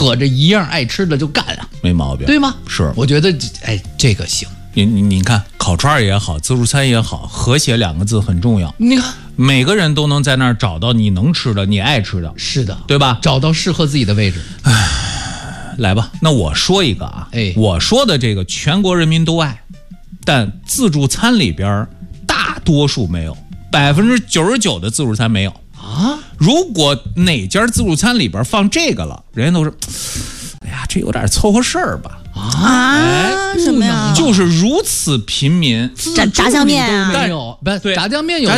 扯着一样爱吃的就干啊， 没毛病， 对吗？ 是， 我觉得这个行。 你看，烤串也好，自助餐也好，和谐2个字很重要。 你看， 每个人都能在那儿找到你能吃的，你爱吃的， 是的， 对吧？ 找到适合自己的位置。 来吧，那我说一个啊， 哎， 我说的这个全国人民都爱，但自助餐里边大多数没有，99%的自助餐没有啊。 如果哪家自助餐里边放这个了，人家都是，哎呀，这有点凑合事儿吧。 什么呀？ 就是如此平民， 炸酱面啊， 没有，不，炸酱面有